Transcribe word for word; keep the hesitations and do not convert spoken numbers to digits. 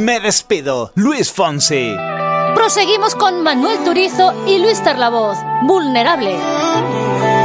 Me despido, Luis Fonsi. Proseguimos con Manuel Turizo y Luis Tarlavoz, Vulnerable.